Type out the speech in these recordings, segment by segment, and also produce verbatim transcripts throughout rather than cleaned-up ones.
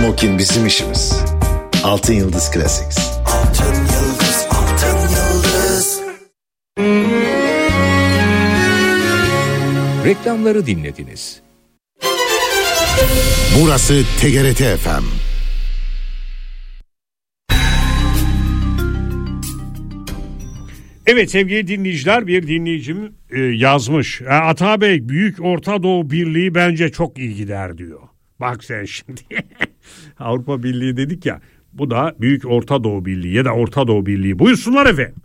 Smokin bizim işimiz. Altın Yıldız Classics. Altın Yıldız, Altın Yıldız. Reklamları dinlediniz. Burası T G R T F M. Evet sevgili dinleyiciler, bir dinleyicim e, yazmış. E, Ata Bey, Büyük Orta Doğu Birliği bence çok iyi gider diyor. Bak sen şimdi Avrupa Birliği dedik ya, bu da Büyük Orta Doğu Birliği ya da Orta Doğu Birliği. Buyursunlar efendim.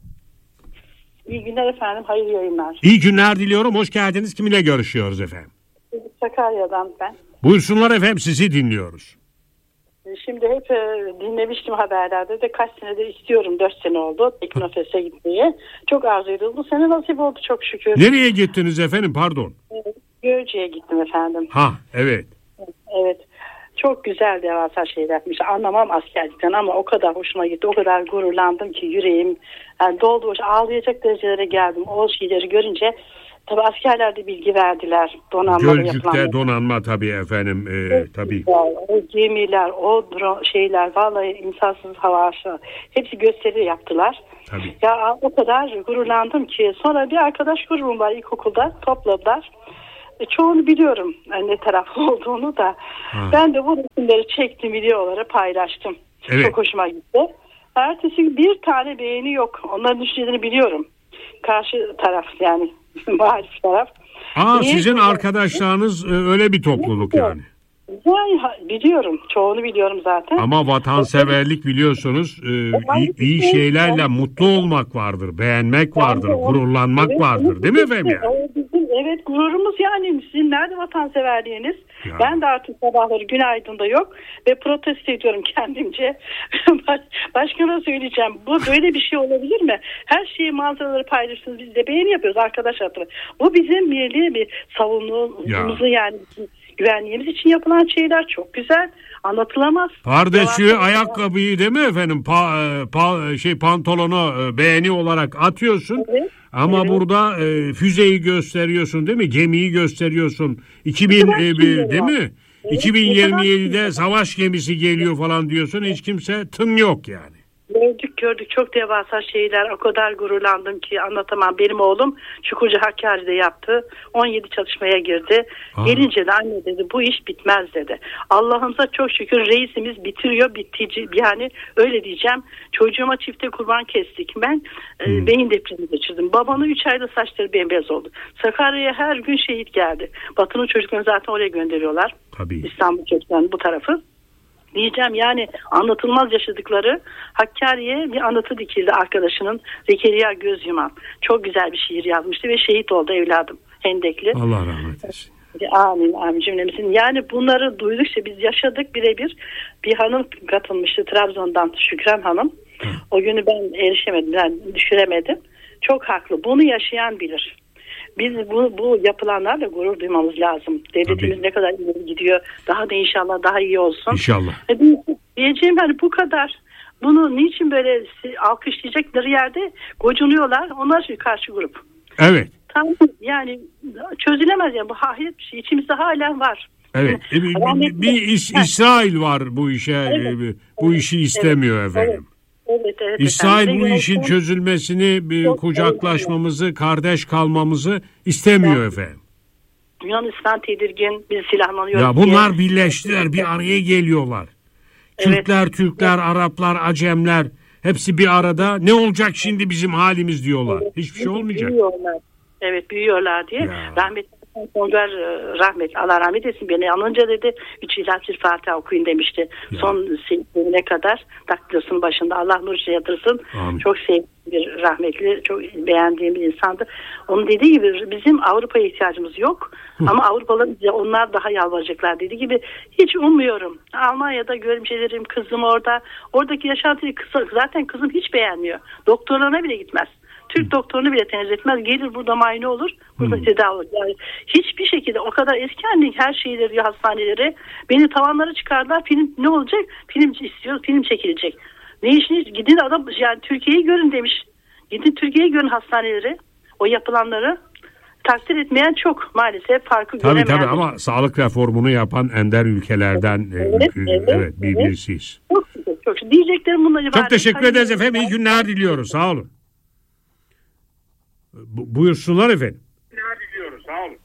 İyi günler efendim, hayırlı yayınlar. İyi günler diliyorum, hoş geldiniz. Kiminle görüşüyoruz efendim? Sakarya'dan ben. Buyursunlar efendim, sizi dinliyoruz. Şimdi hep e, dinlemiştim haberlerde de, kaç senedir istiyorum, dört sene oldu Teknofest'e gitmeyi. Çok arzu edildi. Bu sene nasip oldu çok şükür. Nereye gittiniz efendim, pardon? Evet, Göcek'e gittim efendim. Ha evet. Evet. Çok güzel devasa şeyler yapmış. Anlamam askerlikten ama o kadar hoşuma gitti. O kadar gururlandım ki yüreğim yani doldu. Ağlayacak derecelere geldim. O şeyleri görünce tabii askerler de bilgi verdiler. Donanma Gölcük'te donanma tabii efendim. E, evet, tabii. O gemiler, o drone şeyler, vallahi insansız hava aşağı. Hepsi gösteri yaptılar. Tabii. Ya o kadar gururlandım ki. Sonra bir arkadaş grubum var ilkokulda, topladılar. E, çoğunu biliyorum yani ne tarafı olduğunu da. Ha. Ben de bu resimleri çektim, videoları paylaştım. Evet. Çok hoşuma gitti. Ertesi bir tane beğeni yok. Onların düşüncelerini biliyorum. Karşı taraf yani muhalif taraf. Aa, sizin arkadaşlarınız öyle bir topluluk yani. Yani biliyorum. Çoğunu biliyorum zaten. Ama vatanseverlik biliyorsunuz e, iyi, iyi şeylerle mutlu olmak vardır. Beğenmek vardır. Gururlanmak evet, vardır. Değil mi efendim yani? Bizim, evet gururumuz yani. Sizin nerede vatanseverliğiniz? Ya. Ben de artık sabahları günaydın da yok. Ve protesto ediyorum kendimce. Başkana söyleyeceğim. Bu böyle bir şey olabilir mi? Her şeyi manzaraları paylaşıyorsunuz. Biz de beğeni yapıyoruz arkadaşlar. Bu bizim milli bir savunmamızı ya. yani... Güvenliğimiz için yapılan şeyler çok güzel, anlatılamaz. Pardesü, ayakkabıyı değil mi efendim? Pa, pa, şey pantolonu beğeni olarak atıyorsun. Evet. Ama evet. burada e, füzeyi gösteriyorsun değil mi? Gemiyi gösteriyorsun. iki bin e, bir, değil mi? Evet. iki bin yirmi yedide savaş gemisi geliyor falan diyorsun. Hiç kimse tın yok yani. Gördük gördük çok devasa şeyler, o kadar gururlandım ki anlatamam. Benim oğlum Çukurca Hakkari'de yaptı, on yedi çalışmaya girdi. Aa. Gelince de anne dedi bu iş bitmez dedi. Allah'ımıza çok şükür reisimiz bitiriyor, bitici yani öyle diyeceğim. Çocuğuma çifte kurban kestik, ben hmm. e, beyin depremi geçirdim. Babanın üç ayda saçları bembeyaz oldu. Sakarya'ya her gün şehit geldi. Batı'nın çocuklarını zaten oraya gönderiyorlar. Tabii. İstanbul çocuklarının bu tarafı. Diyeceğim yani anlatılmaz yaşadıkları. Hakkari'ye bir anıtı dikildi arkadaşının, Zekeriya Gözyuman. Çok güzel bir şiir yazmıştı ve şehit oldu evladım Hendekli. Allah rahmet eylesin. Amin amin cümlemizin. Yani bunları duydukça biz yaşadık birebir. Bir hanım katılmıştı Trabzon'dan, Şükran Hanım. Hı. O günü ben erişemedim, yani düşüremedim. Çok haklı. Bunu yaşayan bilir. Biz bu, bu yapılanlarla gurur duymamız lazım. Devletimiz Tabii. ne kadar ileri gidiyor. Daha da inşallah daha iyi olsun. İnşallah. E, diyeceğim hani bu kadar. Bunu niçin böyle alkışlayacakları yerde gocunuyorlar. Onlar şu karşı grup. Evet. Tam yani çözülemez yani bu hayret bir şey. İçimizde halen var. Evet. Yani, bir, bir, bir İs, İsrail var bu işe. Evet. Bu işi istemiyor evet. efendim. Evet. Evet, evet, İsrail efendim. bu işin çözülmesini, bir kucaklaşmamızı, evet. kardeş kalmamızı istemiyor evet. efendim. Yunanistan tedirgin, biz silahlanıyoruz. Ya bunlar diye. birleştiler, bir araya geliyorlar. Evet. Türkler, Türkler, evet. Araplar, Acemler hepsi bir arada. Ne olacak şimdi bizim halimiz diyorlar. Evet. Hiçbir şey olmayacak. Büyüyorlar. Evet, büyüyorlar diye. Ya. Rahmetli Songar rahmet, Allah rahmet etsin, beni alınca dedi üç ilaç bir Fatiha okuyun demişti. Ya. Son ne kadar daktilosunun başında Allah nur içine yatırsın. Amin. Çok sevdiğim bir rahmetli, çok beğendiğim bir insandı. Onun dediği gibi bizim Avrupa'ya ihtiyacımız yok. Hı. Ama Avrupalılar onlar daha yalvaracaklar dediği gibi hiç ummuyorum. Almanya'da görümcelerim, kızım orada. Oradaki yaşantıyı kız, zaten kızım hiç beğenmiyor. Doktorlarına bile gitmez. Türk doktorunu bile tenezzül etmez. Gelir burada muayene olur. Burada hmm. tedavi olur. Yani hiçbir şekilde o kadar eski anne her şeyleri diyor hastaneleri. Beni tavanlara çıkardılar. Film ne olacak? Film istiyor. Film çekilecek. Ne işiniz? Gidin adam yani Türkiye'yi görün demiş. Gidin Türkiye'yi görün hastaneleri. O yapılanları. takdir etmeyen çok maalesef, farkı tabii, göremeyen. Tabii ama sağlık reformunu yapan ender ülkelerden evet, ülke, evet, evet, bir evet. birisiyiz. Çok, çok, çok. Diyeceklerim bunları. Çok teşekkür ederiz efendim. İyi günler diliyoruz. Sağ olun. Bu, buyursunlar efendim. Günler diliyoruz. Sağ olun.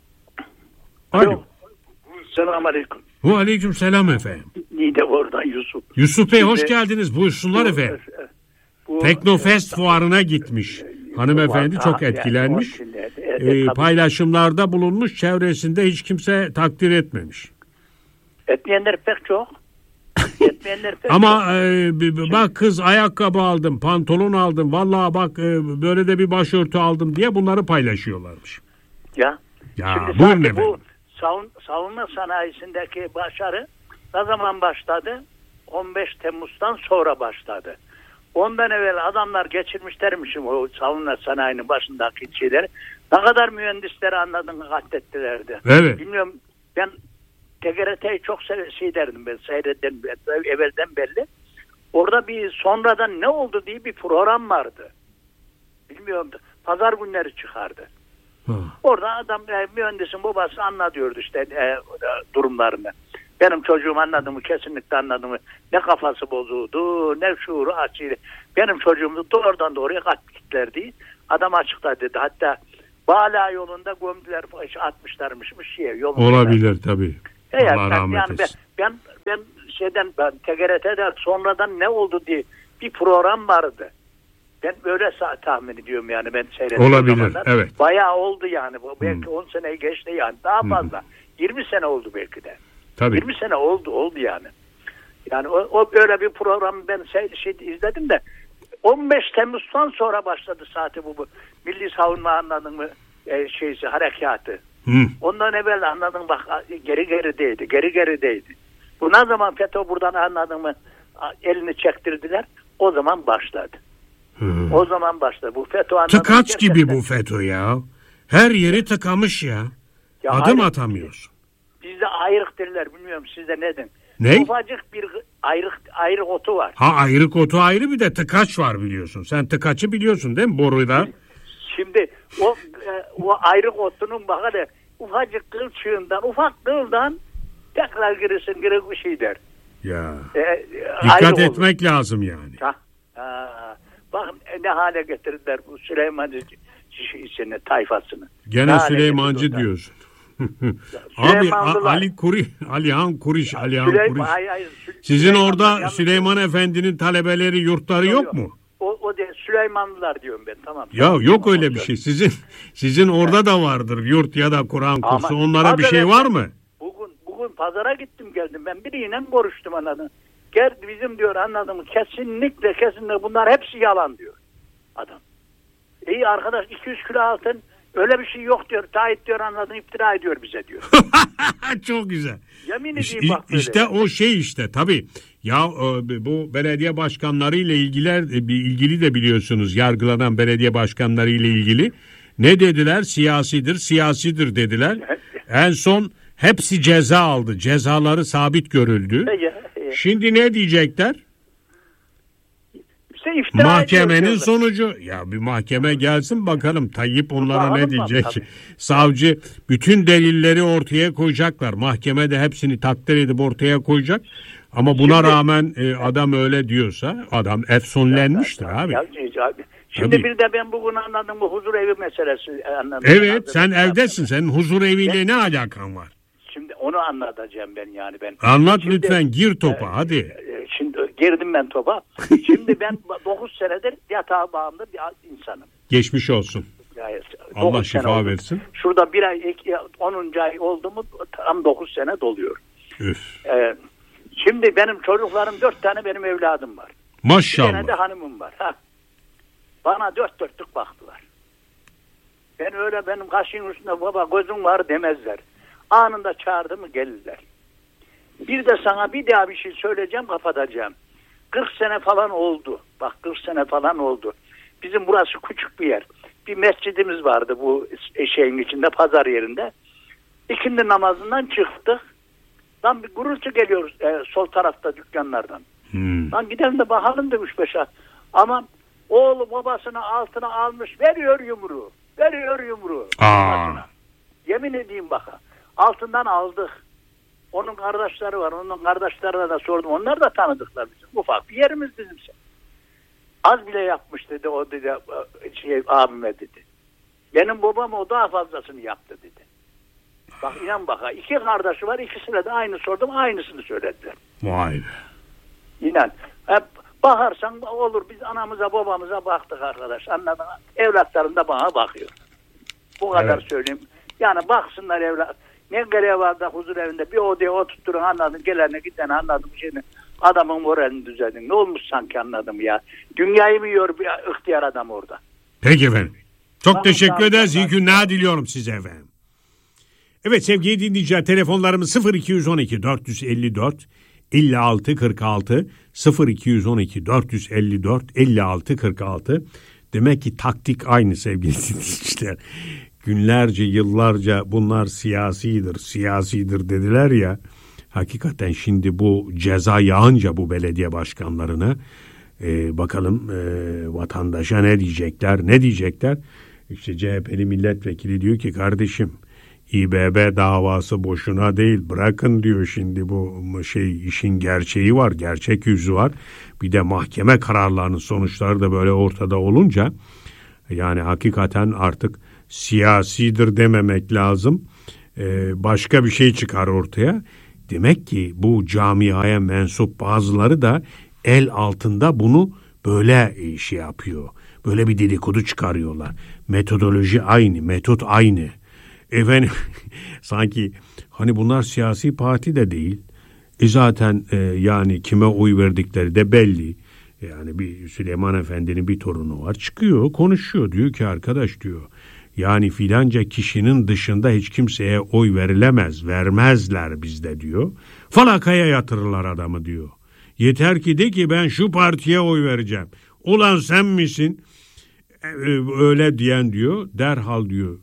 Alo. Selamun aleyküm. Ve aleyküm selam efendim. Nide oradan Yusuf. Yusuf Bey hoş Şimdi, geldiniz. Buyursunlar bu, efendim. Bu, Teknofest fuarına gitmiş. Hanımefendi çok etkilenmiş. Ee, paylaşımlarda bulunmuş. Çevresinde hiç kimse takdir etmemiş. Etmeyenler pek çok. Etmeyenler pek Ama çok. E, bak kız ayakkabı aldım, pantolon aldım. Vallahi bak e, böyle de bir başörtü aldım diye bunları paylaşıyorlarmış. Ya. Ya Şimdi buyurun bu efendim. savun, savunma sanayisindeki başarı ne zaman başladı? on beş Temmuz'dan sonra başladı. Ondan evvel adamlar geçirmişlermişim o savunma sanayinin başındaki şeyleri. Ne kadar mühendisleri anladın katlettilerdi. Evet. Bilmiyorum, ben T G R T'yi çok şey derdim ben, seyrederdim evvelden belli. Orada bir sonradan ne oldu diye bir program vardı. Bilmiyorum, pazar günleri çıkardı. Ha. Orada adam e, mühendisin babası anlatıyordu işte e, durumlarını. Benim çocuğum anladı mı? Kesinlikle anladı mı? Ne kafası bozuldu, ne şuuru açıydı. Benim çocuğum doğrudan doğruya katlettiler. Adam açıkta dedi. Hatta Bağla yolunda gömdüler, atmışlarmışmış şeye. Olabilir tabii. Evet, Allah rahmet yani etsin. ben, ben, ben şeyden, ben T G R T'de sonradan ne oldu diye bir program vardı. Ben böyle tahmin ediyorum yani, ben seyrediyorum. Olabilir, zamanlar. evet. Bayağı oldu yani. Belki hmm. on seneyi geçti yani. Daha fazla. Hmm. yirmi sene oldu belki de. Tabii. yirmi sene oldu oldu yani. Yani o, o böyle bir programı ben şey, şey izledim de on beş Temmuz'dan sonra başladı zaten bu, bu milli savunma, anladın mı, e, şeysi, harekatı. Hmm. Ondan evvel anladın bak geri gerideydi. Geri gerideydi. Bu ne zaman FETÖ buradan, anladın mı, elini çektirdiler, o zaman başladı. Hmm. O zaman başladı. Bu FETÖ, anladın, tıkaç gerçekten gibi bu FETÖ ya. Her yeri tıkamış ya. ya Adım hayır, atamıyorsun. Bizde ayrık derler, bilmiyorum sizde ne den. Ne? Ufacık bir ayrık, ayrık otu var. Ha, ayrık otu ayrı, bir de tıkaç var biliyorsun. Sen tıkaçı biliyorsun değil mi, boruda? Şimdi o e, o ayrık otunun bak hadi ufacık kılçığından, ufak kıldan tekrar girişin girip bir şey der. Ya. E, Dikkat etmek olur. Lazım yani. Ha. Ha. Bakın ne hale getirdiler bu Süleymancı içine tayfasını. Gene Süleymancı diyorsun. Abi Ali Kuri, Alihan Kuriş, Alihan Kuriş. Hayır, hayır, Sizin orada Süleyman Efendi'nin talebeleri, yurtları yok, yok mu? O, o de Süleymanlılar diyorum ben, tamam. Ya tamam, yok tamam, öyle bir şey. Sizin sizin orada da vardır yurt ya da Kur'an kursu. Ama onlara bir şey var mı? Bugün bugün pazara gittim geldim. Ben biriyle konuştum, anladın. Gel bizim diyor, anladın mı? Kesinlikle kesinlikle bunlar hepsi yalan diyor adam. İyi arkadaş, iki yüz kilo altın, öyle bir şey yok diyor. Taahhüt diyor, anladın, iftira ediyor bize diyor. Çok güzel. Yemin edeyim İş, bak böyle. İşte o şey işte tabii. Ya bu belediye başkanları ile ilgiler ilgili de biliyorsunuz, yargılanan belediye başkanları ile ilgili ne dediler? Siyasidir, siyasidir dediler. En son hepsi ceza aldı. Cezaları sabit görüldü. Şimdi ne diyecekler? İşte mahkemenin sonucu, ya bir mahkeme gelsin bakalım Tayyip onlara ne diyecek. Tabii. Savcı bütün delilleri ortaya koyacaklar. Mahkeme de hepsini takdir edip ortaya koyacak. Ama buna şimdi, rağmen e, adam öyle diyorsa adam efsunlenmiştir abi. Ya, abi. Şimdi tabii. Bir de ben bugün anladım bu huzur evi meselesi. Anladım. Evet, anladım. Sen evdesin. Senin huzur eviyle ben, ne alakan var? Şimdi onu anlatacağım ben yani. ben. Anlat şimdi, lütfen, gir topa e, hadi. E, şimdi girdim ben topa. Şimdi ben dokuz senedir yatağa bağımlı bir insanım. Geçmiş olsun. Yani, Allah şifa versin. Şurada bir ay, onuncu ay oldu mu tam dokuz sene doluyor. Üf. Ee, şimdi benim çocuklarım, dört tane benim evladım var. Maşallah. Bir tane de hanımım var. Ha. Bana dört dörtlük baktılar. Ben öyle benim kaşın üstünde baba gözüm var demezler. Anında çağırdı mı gelirler. Bir de sana bir daha bir şey söyleyeceğim, kapatacağım. kırk sene falan oldu. Bak kırk sene falan oldu. Bizim burası küçük bir yer. Bir mescidimiz vardı bu şeyin içinde, pazar yerinde. İkindi namazından çıktık. Lan bir gürültü geliyor e, sol tarafta dükkanlardan. Hmm. Lan gidelim de bakalım demiş beşe. Ama oğlu babasını altına almış, veriyor yumruğu. Veriyor yumruğu. Aa. Yemin edeyim baka. Altından aldık. Onun kardeşleri var. Onun kardeşlerine de sordum. Onlar da tanıdıklar bizim. Ufak bir yerimiz bizim. Az bile yapmış dedi o dedi şey, abime dedi. Benim babam o daha fazlasını yaptı dedi. Bak inan baka. İki kardeşi var. İkisine de aynı sordum. Aynısını söylediler. Vay be. İnan. Hep bakarsan olur. Biz anamıza babamıza baktık arkadaş. Anladın mı? Evlatlarım da bana bakıyor. Bu kadar evet. Söyleyeyim. Yani baksınlar evlat. Ne gereği var da huzur evinde bir odaya oturtturun anladım. Gelene gidene anladım. Şimdi adamın moralini düzeldin. Ne olmuş sanki anladım ya. Dünyayı mı yiyor bir ihtiyar adam orada. Peki efendim. Çok tamam, teşekkür tamam, ederiz. Tamam. İyi günler diliyorum size efendim. Evet sevgili dinleyiciler, telefonlarımız sıfır iki on iki dört yüz elli dört elli altı kırk altı sıfır iki on iki dört yüz elli dört elli altı kırk altı. Demek ki taktik aynı sevgili dinleyiciler. Günlerce, yıllarca bunlar siyasidir, siyasidir dediler ya. Hakikaten şimdi bu ceza yağınca bu belediye başkanlarına e, bakalım e, vatandaşa ne diyecekler, ne diyecekler? İşte C H P'li milletvekili diyor ki kardeşim İ B B davası boşuna değil, bırakın diyor, şimdi bu şey işin gerçeği var, gerçek yüzü var. Bir de mahkeme kararlarının sonuçları da böyle ortada olunca yani hakikaten artık siyasidir dememek lazım. Ee, başka bir şey çıkar ortaya. Demek ki bu camiaya mensup bazıları da el altında bunu böyle şey yapıyor. Böyle bir dedikodu çıkarıyorlar. Metodoloji aynı, metot aynı. Efendim sanki hani bunlar siyasi parti de değil. E zaten e, yani kime oy verdikleri de belli. Yani bir Süleyman Efendi'nin bir torunu var. Çıkıyor, konuşuyor. Diyor ki arkadaş diyor. Yani filanca kişinin dışında hiç kimseye oy verilemez. Vermezler bizde diyor. Falakaya yatırırlar adamı diyor. Yeter ki de ki ben şu partiye oy vereceğim. Ulan sen misin? Öyle diyen diyor derhal diyor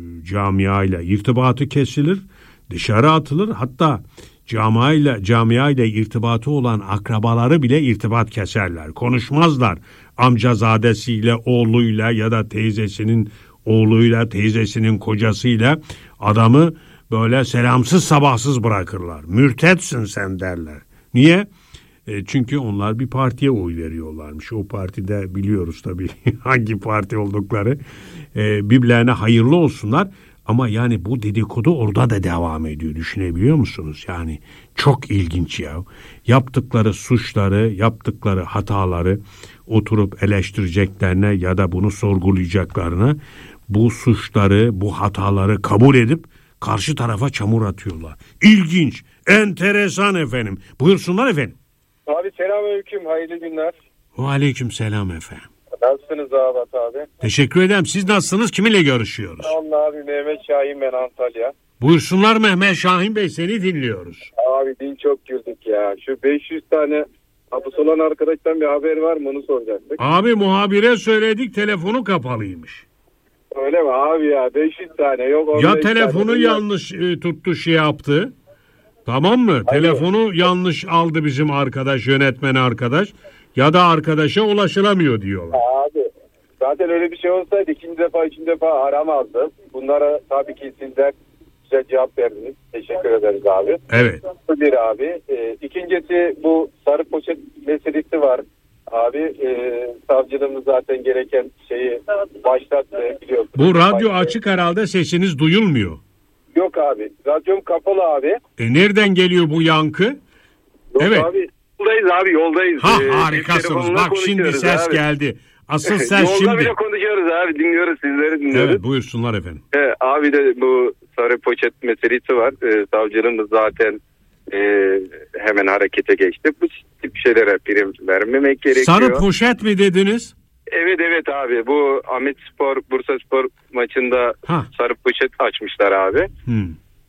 camiayla irtibatı kesilir, dışarı atılır, hatta camiayla camiayla irtibatı olan akrabaları bile irtibat keserler, konuşmazlar. Amcazadesiyle, oğluyla ya da teyzesinin oğluyla, teyzesinin kocasıyla adamı böyle selamsız sabahsız bırakırlar. Mürtetsin sen derler. Niye? Çünkü onlar bir partiye oy veriyorlarmış. O partide biliyoruz tabii hangi parti oldukları. E, birbirlerine hayırlı olsunlar. Ama yani bu dedikodu orada da devam ediyor. Düşünebiliyor musunuz? Yani çok ilginç ya. Yaptıkları suçları, yaptıkları hataları oturup eleştireceklerine ya da bunu sorgulayacaklarına bu suçları, bu hataları kabul edip karşı tarafa çamur atıyorlar. İlginç, enteresan efendim. Buyursunlar efendim. Abi selamünaleyküm, hayırlı günler. Aleyküm selam efendim. Nasılsınız Abat abi? Teşekkür ederim. Siz nasılsınız? Kiminle görüşüyoruz? Allah abi, Mehmet Şahin ben, Antalya. Buyursunlar Mehmet Şahin Bey, seni dinliyoruz. Abi dün çok güldük ya. Şu beş yüz tane hapis olan arkadaştan bir haber var mı, onu soracaktık. Abi muhabire söyledik, telefonu kapalıymış. Öyle mi abi ya, beş yüz tane yok. Ya telefonu yanlış e, tuttu şey yaptı. Tamam mı? Hayır. Telefonu yanlış aldı bizim arkadaş, yönetmen arkadaş. Ya da arkadaşa ulaşılamıyor diyorlar. Abi zaten öyle bir şey olsaydı ikinci defa, üçüncü defa aramazdı. Bunlara tabii ki sizler güzel cevap verdiniz. Teşekkür ederiz abi. Evet. Bir abi. E, ikincisi bu sarı poşet meselesi var. Abi e, savcılığımız zaten gereken şeyi başlattı biliyorsunuz. Bu radyo başlattı. Açık herhalde, sesiniz duyulmuyor. Yok abi. Radyom kapalı abi. E nereden geliyor bu yankı? Yok evet. Abi. Yoldayız abi, yoldayız. Ha ee, harikasınız. Bak şimdi ses abi. geldi. Asıl ses Yolda şimdi. Yolda bile konuşuyoruz abi. Dinliyoruz, sizleri dinliyoruz. Evet, buyursunlar efendim. Evet, abi de bu sarı poşet meselesi var. Ee, savcılığımız zaten e, hemen harekete geçti. Bu tip şeylere prim vermemek gerekiyor. Sarı poşet mi dediniz? Evet evet abi. Bu Ahmet Spor, Bursa Spor maçında ha. sarı poşet açmışlar abi. Hmm.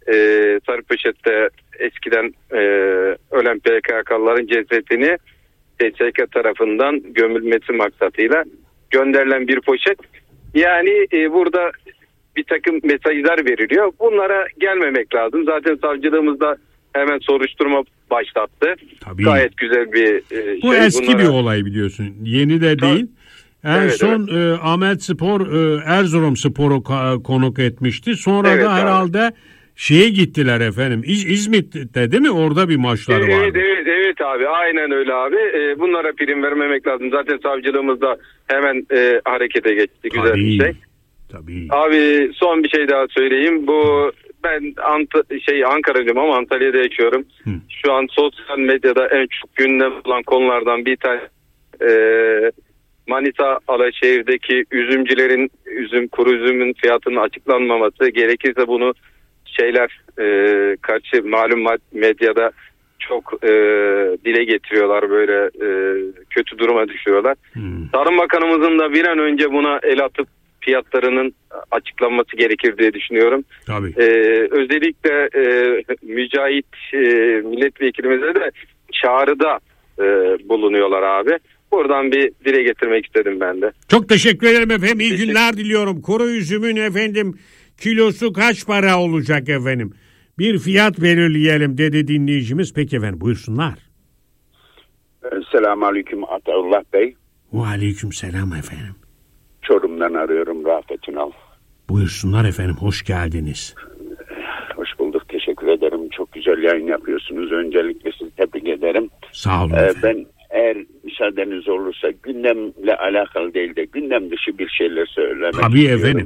Ee, sarı poşette eskiden e, ölen P K K'lıların cesetini T S K tarafından gömülmesi maksatıyla gönderilen bir poşet. Yani e, burada bir takım mesajlar veriliyor. Bunlara gelmemek lazım. Zaten savcılığımız da hemen soruşturma başlattı. Tabii. Gayet güzel bir e, Bu şey. eski bunlara... bir olay biliyorsun. Yeni de değil. En evet, son evet. E, Ahmet Spor e, Erzurum Spor'u ka- konuk etmişti. Sonra Evet, da herhalde abi. şeye gittiler efendim. İz- İzmit'te değil mi? Orada bir maçları evet, vardı. Evet, evet abi. Aynen öyle abi. E, bunlara prim vermemek lazım. Zaten savcılığımız da hemen e, harekete geçti. Güzel Tabii, bir şey. Tabii. Abi son bir şey daha söyleyeyim. Bu ben Ant- şey Ankara'lıyım ama Antalya'da yaşıyorum. Hı. Şu an sosyal medyada en çok gündem olan konulardan bir tane e, Manisa Alaşehir'deki üzümcülerin üzüm kuru üzümün fiyatının açıklanmaması, gerekirse bunu şeyler e, karşı malum medyada çok e, dile getiriyorlar, böyle e, kötü duruma düşüyorlar. Hmm. Tarım Bakanımızın da bir an önce buna el atıp fiyatlarının açıklanması gerekir diye düşünüyorum. Tabii. E, özellikle e, Mücahit e, milletvekilimize de çağrıda e, bulunuyorlar abi. Buradan bir dile getirmek istedim ben de. Çok teşekkür ederim efendim. İyi günler diliyorum. Kuru üzümün efendim kilosu kaç para olacak efendim? Bir fiyat belirleyelim dedi dinleyicimiz. Peki efendim buyursunlar. Selamun Aleyküm Ataullah Bey. Ve aleyküm selam efendim. Çorum'dan arıyorum, Rafet Ünal. Buyursunlar efendim, hoş geldiniz. Hoş bulduk, teşekkür ederim. Çok güzel yayın yapıyorsunuz. Öncelikle sizi tebrik ederim. Sağ olun ee, efendim. Ben eğer müsaadeniz olursa gündemle alakalı değil de gündem dışı bir şeyler söylemek Tabii istiyorum. efendim.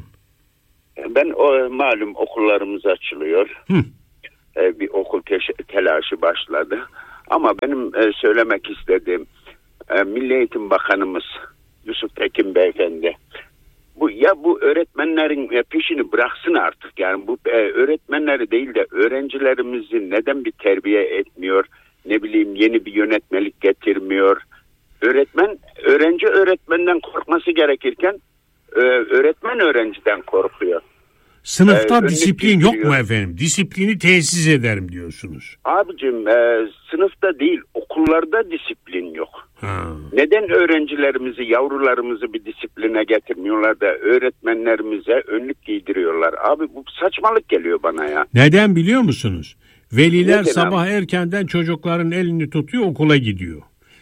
Ben o malum okullarımız açılıyor. Hı. Ee, bir okul te- telaşı başladı. Ama benim e, söylemek istediğim e, Milli Eğitim Bakanımız Yusuf Tekin Beyefendi, bu ya bu öğretmenlerin e, peşini bıraksın artık. Yani bu e, öğretmenleri değil de öğrencilerimizi neden bir terbiye etmiyor? Ne bileyim, yeni bir yönetmelik getirmiyor. Öğretmen, öğrenci öğretmenden korkması gerekirken e, öğretmen öğrenciden korkuyor. Sınıfta Ee, disiplin yok mu efendim? Disiplini tesis ederim diyorsunuz. Abicim e, sınıfta değil, okullarda disiplin yok. Ha. Neden öğrencilerimizi, yavrularımızı bir disipline getirmiyorlar da öğretmenlerimize önlük giydiriyorlar? Abi bu saçmalık geliyor bana ya. Neden biliyor musunuz? Veliler Neden sabah abi? erkenden çocukların elini tutuyor, okula gidiyor.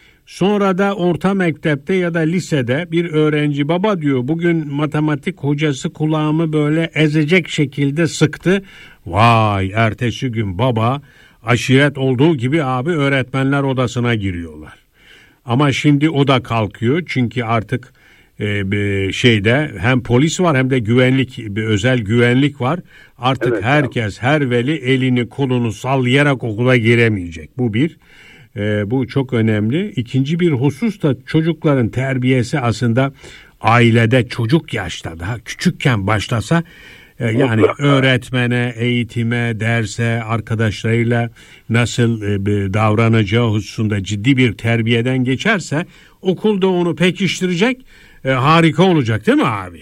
Sonra da orta mektepte ya da lisede bir öğrenci, baba diyor bugün matematik hocası kulağımı böyle ezecek şekilde sıktı. Vay, ertesi gün baba aşiret olduğu gibi abi öğretmenler odasına giriyorlar. Ama şimdi o da kalkıyor çünkü artık e, bir şeyde hem polis var hem de güvenlik, bir özel güvenlik var. Artık Evet, herkes, her veli elini kolunu sallayarak okula giremeyecek. Bu bir. E, bu çok önemli. İkinci bir husus da çocukların terbiyesi aslında ailede çocuk yaşta, daha küçükken başlasa e, yani öğretmene, eğitime, derse, arkadaşlarıyla nasıl e, davranacağı hususunda ciddi bir terbiyeden geçerse okulda onu pekiştirecek, e, harika olacak değil mi abi?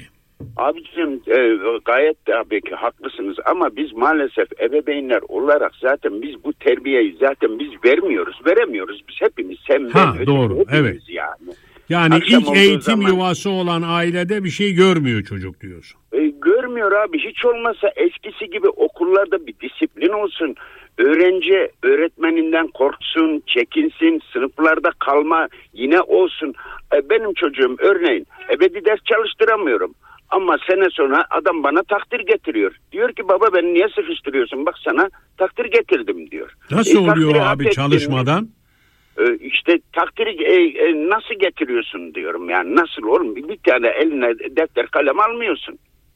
Abicim e, gayet tabii ki haklısınız ama biz maalesef ebeveynler olarak zaten biz bu terbiyeyi zaten biz vermiyoruz, veremiyoruz. Biz hepimiz sen ha, ben doğru, hepimiz evet. yani. Yani Akşam ilk eğitim zaman, yuvası olan ailede bir şey görmüyor çocuk diyorsun. E, görmüyor abi. Hiç olmazsa eskisi gibi okullarda bir disiplin olsun. Öğrenci öğretmeninden korksun, çekinsin, sınıflarda kalma yine olsun. E, benim çocuğum örneğin ebedi ders çalıştıramıyorum. Ama sene sonra adam bana takdir getiriyor. Diyor ki baba beni niye sıkıştırıyorsun? Bak sana takdir getirdim diyor. Nasıl e, oluyor abi çalışmadan? E, işte takdiri e, e, nasıl getiriyorsun diyorum. Yani nasıl oğlum? Bir, bir tane eline defter kalem almıyorsun.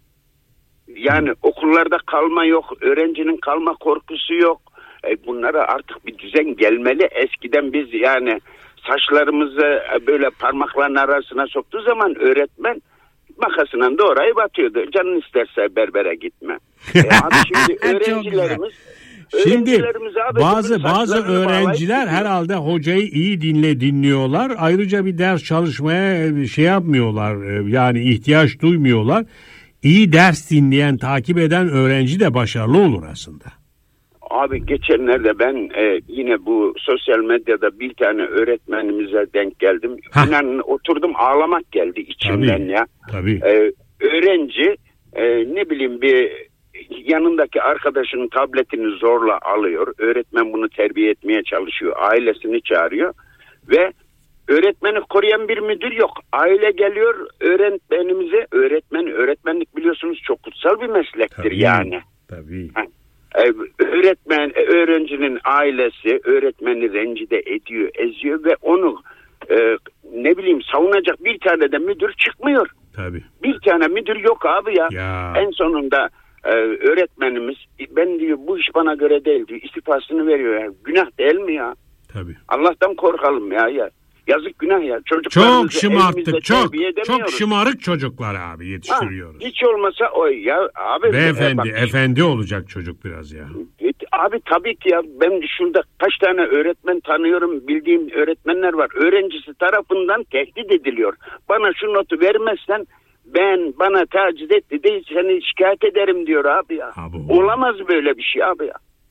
Yani hmm. okullarda kalma yok. Öğrencinin kalma korkusu yok. E, bunlara artık bir düzen gelmeli. Eskiden biz yani saçlarımızı böyle parmakların arasına soktuğu zaman öğretmen makasından doğrayıp atıyordu. Canın isterse berbere gitme. E abi şimdi öğrencilerimiz Şimdi bazı bazı öğrenciler herhalde hocayı iyi dinle dinliyorlar. Ayrıca bir ders çalışmaya şey yapmıyorlar. Yani ihtiyaç duymuyorlar. İyi ders dinleyen, takip eden öğrenci de başarılı olur aslında. Abi geçenlerde ben e, yine bu sosyal medyada bir tane öğretmenimize denk geldim. İnanın oturdum ağlamak geldi içimden tabii, ya. Tabii. E, öğrenci e, ne bileyim bir yanındaki arkadaşının tabletini zorla alıyor. Öğretmen bunu terbiye etmeye çalışıyor. Ailesini çağırıyor ve öğretmeni koruyan bir müdür yok. Aile geliyor öğretmenimize, öğretmen, öğretmenlik biliyorsunuz çok kutsal bir meslektir tabii, yani. Tabii. Ha, e, öğretmen, öğrencinin ailesi öğretmeni rencide ediyor, eziyor ve onu e, ne bileyim savunacak bir tane de müdür çıkmıyor. Tabii. Bir tane müdür yok abi ya. ya. En sonunda e, öğretmenimiz ben diyor bu iş bana göre değil diyor. İstifasını veriyor ya. Günah değil mi ya? Tabii. Allah'tan korkalım ya ya. Yazık günah ya. Çok şımarttık. Çok çok şımarık çocuklar abi yetiştiriyoruz. Ha, hiç olmasa o ya abi. Beyefendi, bak, efendi olacak çocuk biraz ya. Abi tabii ki ya ben şurada kaç tane öğretmen tanıyorum, bildiğim öğretmenler var. Öğrencisi tarafından tehdit ediliyor. Bana şu notu vermezsen ben bana taciz etti değil seni şikayet ederim diyor abi ya. Abi, olamaz böyle bir şey abi ya.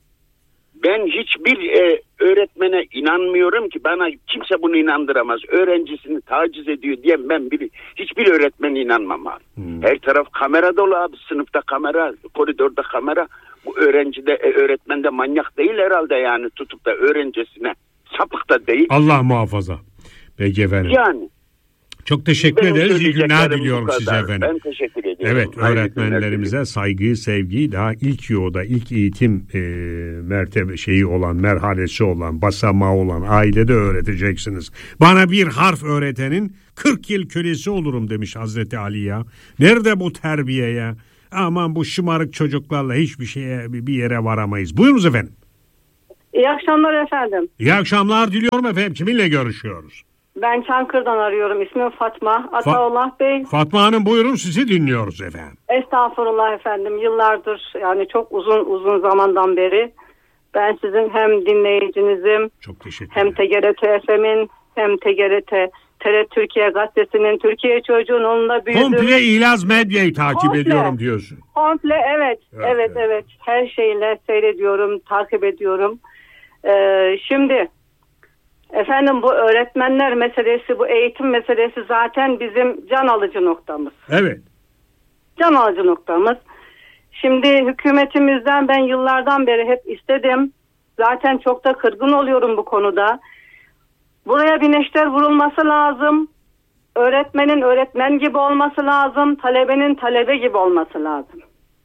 Ben hiçbir e, öğretmene inanmıyorum ki bana kimse bunu inandıramaz. Öğrencisini taciz ediyor diye ben bir, hiçbir öğretmene inanmam abi. Hmm. Her taraf kamera dolu abi. Sınıfta kamera, koridorda kamera. Bu öğrenci de e, öğretmen de manyak değil herhalde yani tutup da öğrencisine sapık da değil. Allah muhafaza. Peki efendim. Yani. Çok teşekkür Benim ederiz. İyi günler diliyorum size efendim. Ben teşekkür ediyorum. Evet, öğretmenlerimize saygı, sevgi, daha ilk yolda, ilk eğitim e, mertebe şeyi olan, merhalesi olan, basamağı olan ailede öğreteceksiniz. Bana bir harf öğretenin kırk yıl kölesi olurum demiş Hazreti Ali ya. Nerede bu terbiye ya? Aman bu şımarık çocuklarla hiçbir şeye, bir yere varamayız. Buyurunuz efendim. İyi akşamlar efendim. İyi akşamlar diliyorum efendim. Kiminle görüşüyoruz? Ben Çankırı'dan arıyorum. İsmim Fatma. Ataullah Fa- Bey. Fatma Hanım buyurun sizi dinliyoruz efendim. Estağfurullah efendim. Yıllardır yani çok uzun uzun zamandan beri ben sizin hem dinleyicinizim çok teşekkür hem T G R T F M'in hem T G R T T R T Türkiye Gazetesi'nin Türkiye çocuğun onunla büyüdüm. Komple İlaz Medya'yı takip Komple. ediyorum diyorsun. Komple evet. Evet evet. evet. evet. Her şeyle seyrediyorum, takip ediyorum. Ee, şimdi efendim bu öğretmenler meselesi, bu eğitim meselesi zaten bizim can alıcı noktamız. Evet. Can alıcı noktamız. Şimdi hükümetimizden ben yıllardan beri hep istedim. Zaten çok da kırgın oluyorum bu konuda. Buraya bir neşter vurulması lazım. Öğretmenin öğretmen gibi olması lazım. Talebenin talebe gibi olması lazım.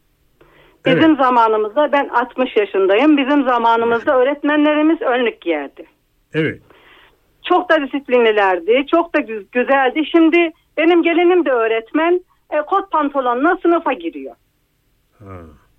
Bizim evet. zamanımızda ben altmış yaşındayım. Bizim zamanımızda öğretmenlerimiz önlük giyerdi. Evet. Çok da disiplinlilerdi. Çok da güzeldi. Şimdi benim gelinim de öğretmen. E, kot pantolonla sınıfa giriyor. Ha.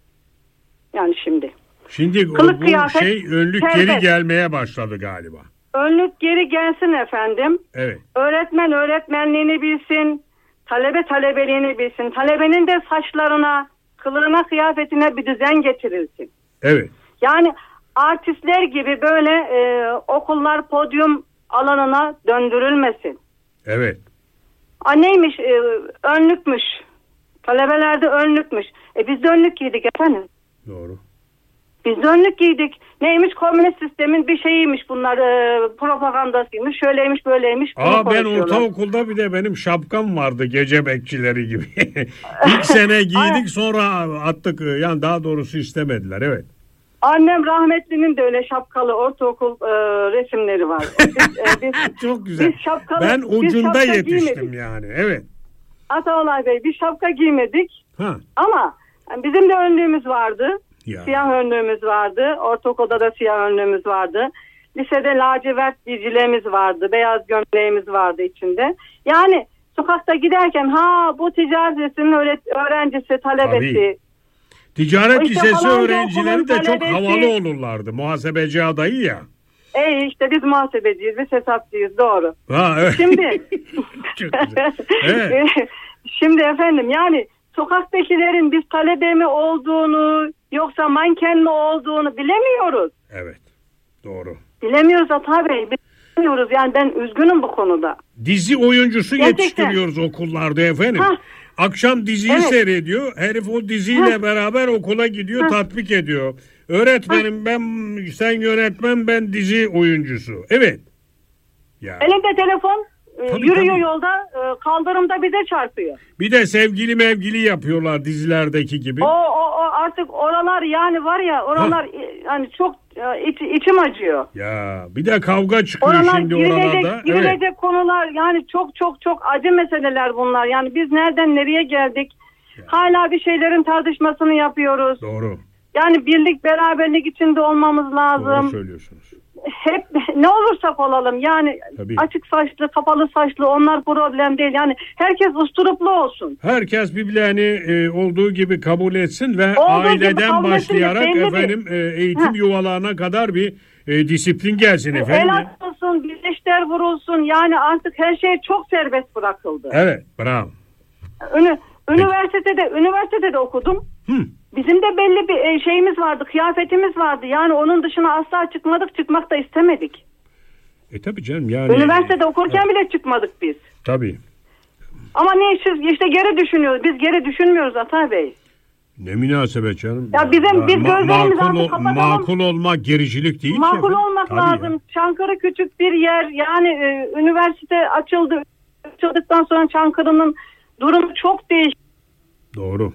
Yani şimdi. Şimdi Kılık, bu kıyafet, şey önlük serbest. Geri gelmeye başladı galiba. Önlük geri gelsin efendim. Evet. Öğretmen öğretmenliğini bilsin. Talebe talebeliğini bilsin. Talebenin de saçlarına, kılığına, kıyafetine bir düzen getirilsin. Evet. Yani artistler gibi böyle e, okullar podyum alanına döndürülmesin. Evet. A neymiş? E, önlükmüş. Talebelerde önlükmüş. E biz de önlük giydik efendim. Doğru. Biz de önlük giydik. Neymiş? Komünist sistemin bir şeyiymiş bunlar. E, propagandasıymış. Şöyleymiş böyleymiş. Aa ben ortaokulda bir de benim şapkam vardı. Gece bekçileri gibi. İlk sene giydik sonra attık. Yani daha doğrusu istemediler. Evet. Annem rahmetlinin de öyle şapkalı ortaokul e, resimleri var. Biz, e, biz, Çok güzel. Biz şapkalı, ben ucunda biz yetiştim giymedik. yani. Evet. Ataolay Bey biz şapka giymedik. Ha. Ama yani bizim de önlüğümüz vardı. Ya. Siyah önlüğümüz vardı. Ortaokulda da siyah önlüğümüz vardı. Lisede lacivert bir cileğimiz vardı. Beyaz gömleğimiz vardı içinde. Yani sokakta giderken ha bu ticaret lisesinin öğrencisi, talebesi. Tabii. Ticaret işte lisesi öğrencileri de çok havalı olurlardı. Muhasebeci adayı ya. E işte biz muhasebeciyiz, biz hesapçıyız doğru. Ha, evet. Şimdi çok güzel. Evet. Şimdi efendim yani sokaktakilerin biz talebe mi olduğunu yoksa manken mi olduğunu bilemiyoruz. Evet. Doğru. Bilemiyoruz Ata Bey. Bilemiyoruz. Yani ben üzgünüm bu konuda. Dizi oyuncusu Gerçekten. Yetiştiriyoruz okullarda efendim. Hah. Akşam diziyi evet. seyrediyor. Herif o diziyle Heh. beraber okula gidiyor, Heh. tatbik ediyor. Öğretmenim Heh. ben, sen yönetmen, ben dizi oyuncusu. Evet. Ya. Elinde telefon, e, Tabii, yürüyor tabii. yolda, e, kaldırımda bize çarpıyor. Bir de sevgili mevgili yapıyorlar dizilerdeki gibi. O, o, o artık oralar yani var ya oralar e, yani çok e, iç, içim acıyor. Ya bir de kavga çıkıyor Oralar şimdi girilecek, oralarda. girilecek Evet. konular yani çok çok çok acı meseleler bunlar. Yani biz nereden nereye geldik? Ya. Hala bir şeylerin tartışmasını yapıyoruz. Doğru. Yani birlik beraberlik içinde olmamız lazım. Doğru söylüyorsunuz. Hep ne olursak olalım yani Tabii. açık saçlı kapalı saçlı onlar problem değil. Yani herkes usturuplu olsun. Herkes birbirlerini e, olduğu gibi kabul etsin ve Olduğu gibi aileden kabul etsin de başlayarak belli bir- efendim e, eğitim Ha. yuvalarına kadar bir e, disiplin gelsin efendim. El atılsın, birleşler vurulsun. Yani artık her şey çok serbest bırakıldı. Evet, bravo. Ünü, üniversitede üniversitede okudum. Hı. Bizim de belli bir e, şeyimiz vardı, kıyafetimiz vardı. Yani onun dışına asla çıkmadık, çıkmak da istemedik. E tabii canım yani. Üniversitede okurken bile çıkmadık biz. Tabii. Ama ne işiz? İşte geri düşünüyoruz. Biz geri düşünmüyoruz Ata Bey. Ne münasebet canım. Ya bizim- biz gözlerimizi makul, artık kapatalım. makul olmak gericilik değil ki Makul efendim. olmak Tabii lazım. ya. Çankırı küçük bir yer. Yani e, üniversite açıldı. Açıldıktan sonra Çankırı'nın durumu çok değişti. Doğru.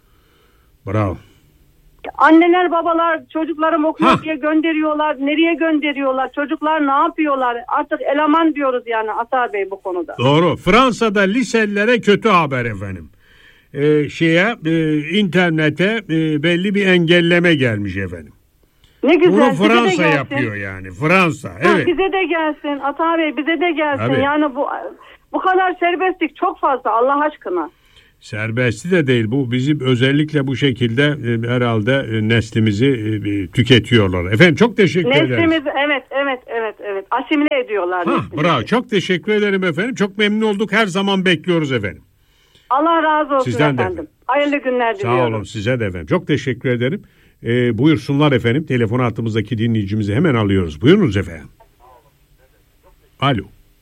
Bravo. Anneler babalar çocuklarım okuyor Hah. diye gönderiyorlar. Nereye gönderiyorlar? Çocuklar ne yapıyorlar? Artık eleman diyoruz yani Ata Bey bu konuda. Doğru. Fransa'da liselere kötü haber efendim. Ee, şeye e, internete e, belli bir engelleme gelmiş efendim. Ne güzel. Bunu bize de Fransa gelsin. yapıyor yani. Fransa. Ha, Evet. bize de gelsin Ata Bey, bize de gelsin. Tabii. Yani bu bu kadar serbestlik çok fazla Allah aşkına. Serbesti de değil bu. Bizim özellikle bu şekilde e, herhalde e, neslimizi e, tüketiyorlar. Efendim çok teşekkür ederiz. Neslimiz evet evet evet evet asimile ediyorlar. Ha, neslimizi. bravo. Çok teşekkür ederim efendim. Çok memnun olduk. Her zaman bekliyoruz efendim. Allah razı olsun Sizden de efendim. efendim. Hayırlı günler diliyorum. Sağ olun size de efendim. Çok teşekkür ederim. E, buyursunlar efendim. Telefon hattımızdaki dinleyicimizi hemen alıyoruz. Buyurunuz efendim. Alo.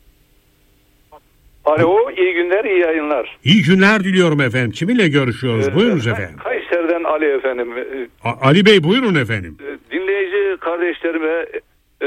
Alo, iyi günler, iyi yayınlar. İyi günler diliyorum efendim. Kiminle görüşüyoruz? Ee, Buyurunuz efendim. Kayseri'den Ali efendim. Ee, A- Ali Bey buyurun efendim. Dinleyici kardeşlerime e,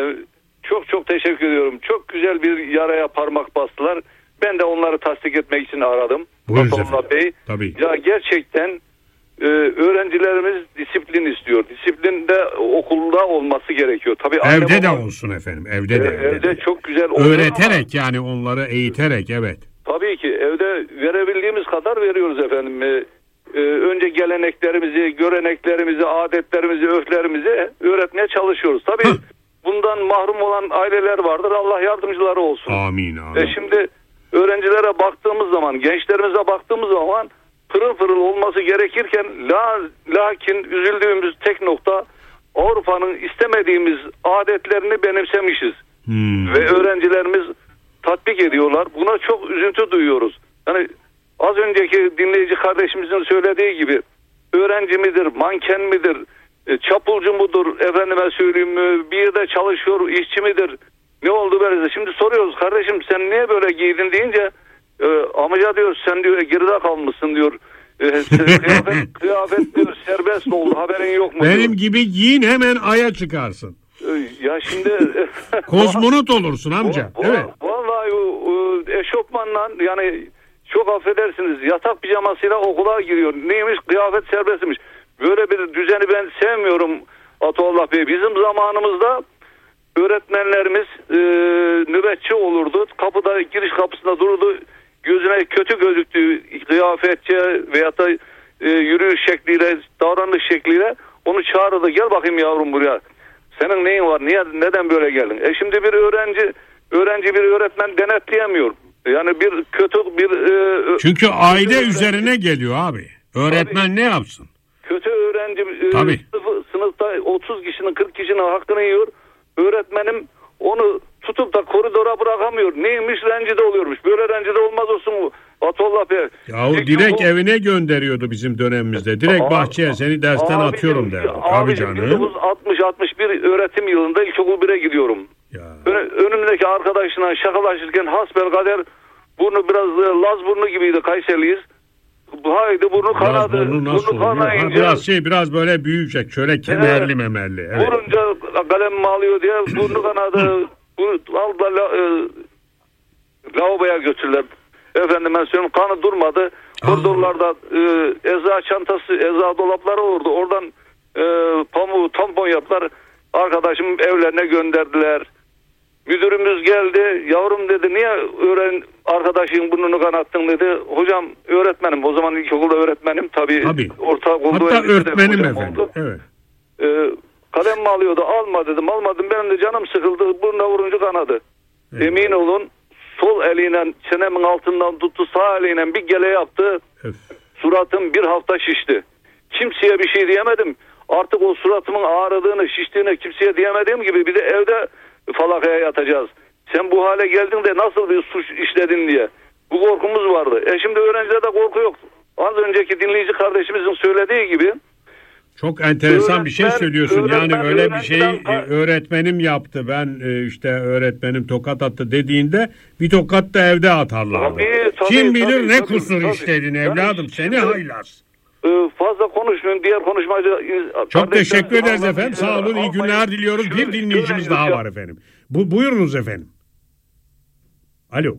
çok çok teşekkür ediyorum. Çok güzel bir yaraya parmak bastılar. Ben de onları tasdik etmek için aradım. Buyurunuz Abdullah efendim. Bey. Tabii. Ya gerçekten e, öğrencilerimiz disiplin istiyor. Disiplin de okulda olması gerekiyor. Tabii anne Evde de baba- olsun efendim. Evde de. E, evde evde de. çok güzel oluyor Öğreterek yani onları eğiterek evet. Tabii ki evde verebildiğimiz kadar veriyoruz efendim. Ee, e, önce geleneklerimizi, göreneklerimizi, adetlerimizi, örflerimizi öğretmeye çalışıyoruz. Tabii Hı. bundan mahrum olan aileler vardır. Allah yardımcıları olsun. Amin amin. E şimdi öğrencilere baktığımız zaman, gençlerimize baktığımız zaman pırıl pırıl olması gerekirken la, lakin üzüldüğümüz tek nokta Avrupa'nın istemediğimiz adetlerini benimsemişiz. Hmm. Ve öğrencilerimiz tatbik ediyorlar. Buna çok üzüntü duyuyoruz. Yani az önceki dinleyici kardeşimizin söylediği gibi öğrenci midir, manken midir, e, çapulcu mudur, efendime söyleyeyim e, bir yerde çalışıyor, işçi midir? Ne oldu böyle? Şimdi soruyoruz kardeşim sen niye böyle giydin deyince e, amca diyor sen diyor geride kalmışsın diyor. E, kıyafet, kıyafet diyor serbest oldu haberin yok mu? Benim diyor. gibi giyin hemen aya çıkarsın. E, Ya şimdi Kozmonot olursun amca. Va- va- Evet. Vallahi o, o eşofmanla yani çok affedersiniz yatak pijamasıyla okula giriyor. Neymiş? Kıyafet serbestmiş. Böyle bir düzeni ben sevmiyorum Atollah Bey. Bizim zamanımızda öğretmenlerimiz e, nöbetçi olurdu. Kapıda giriş kapısında dururdu. Gözüne kötü gözüktüğü kıyafetçe veyahut da e, yürüyüş şekliyle, davranış şekliyle onu çağırırdı. Gel bakayım yavrum buraya. Senin neyin var? Niye neden böyle geldin? E şimdi bir öğrenci öğrenci bir öğretmen denetleyemiyor. Yani bir kötü bir e, Çünkü aile öğrenci- üzerine geliyor abi. Öğretmen Tabii. ne yapsın? kötü öğrenci e, Tabii. sınıfı, sınıfta otuz kişinin kırk kişinin hakkını yiyor. Öğretmenim onu tutup da koridora bırakamıyor. Neymiş rencide oluyormuş. Böyle rencide olmaz olsun mu? Atollah Bey. Yahu Peki direkt bu- evine gönderiyordu bizim dönemimizde. Direkt Aa, bahçeye seni dersten abicim, atıyorum derdi. Tabii abicim, canım. bin dokuz yüz altmış altmış bir öğretim yılında ilkokul bire gidiyorum. Ya. Ön- önümdeki arkadaşına şakalaşırken hasbelkader burnu biraz e, Laz burnu gibiydi. Kayseriliyiz. Haydi burnu Biraz kanadı. burnu nasıl burnu oluyor? Ha, kanayınca biraz şey biraz böyle büyüyecek. Şöyle kemerli Evet. memerli. Evet. vurunca kalem mi alıyor diye burnu kanadı. Bunu aldılar, e, lavaboya götürdüler. Efendim ben söyleyeyim, kanı durmadı. Koridorlarda e, eza çantası, eza dolapları olurdu. Oradan e, pamuğu tampon yaptılar. Arkadaşım evlerine gönderdiler. Müdürümüz geldi. Yavrum dedi, niye öğren arkadaşın burnunu kanattın dedi. Hocam öğretmenim. O zaman ilkokulda öğretmenim. Tabii, Tabii. ortaokulda. Hatta öğretmenim efendim. Oldu. Evet. Ee, kalem mi alıyordu? Alma dedim. Almadım. Benim de canım sıkıldı. Burnuna vurunca kanadı. Evet. Emin olun, sol eliyle çenemin altından tuttu. Sağ eliyle bir gele yaptı. Evet. Suratım bir hafta şişti. Kimseye bir şey diyemedim. Artık o suratımın ağrıdığını, şiştiğini kimseye diyemediğim gibi bir de evde falakaya yatacağız. Sen bu hale geldin de nasıl bir suç işledin diye. Bu korkumuz vardı. E şimdi öğrencilerde korku yok. Az önceki dinleyici kardeşimizin söylediği gibi. Çok enteresan öğretmen, bir şey söylüyorsun. Yani öyle bir şeyi öğrenciden... öğretmenim yaptı. Ben işte öğretmenim tokat attı dediğinde bir tokat da evde atarlardı. Tabii, tabii, Kim bilir tabii, ne tabii, kusur tabii. işledin evladım. Yani, seni haylaz. Fazla konuşmayın. Diğer konuşmacı... Çok teşekkür ederiz efendim. Sağ olun. İyi günler diliyoruz. Bir dinleyicimiz daha var efendim. Bu, buyurunuz efendim. Alo.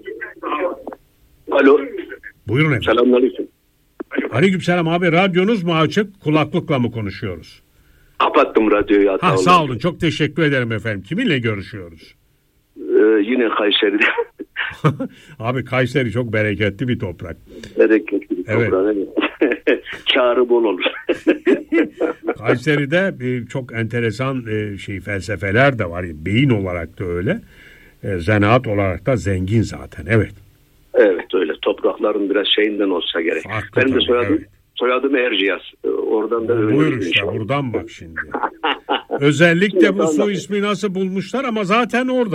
Alo. Buyurun efendim. Selamünaleyküm. Aleykümselam abi. Radyonuz mu açık? Kulaklıkla mı konuşuyoruz? Kapattım radyoyu. Ha, sağ olun. Çok teşekkür ederim efendim. Kiminle görüşüyoruz? Ee, yine Kayseri'de. Abi Kayseri çok bereketli bir toprak. Bereketli bir toprak. Evet. Kârı bol olur. Kayseri'de e, çok enteresan e, şey felsefeler de var. Beyin olarak da öyle. E, zanaat olarak da zengin zaten. Evet. Evet öyle. Toprakların biraz şeyinden olsa gerek. Farklı Benim de tabii, soyadım, evet. soyadım Erciyes. Oradan da öyle. Buyur işte buradan bak şimdi. Özellikle bu su ismi nasıl bulmuşlar ama zaten orada.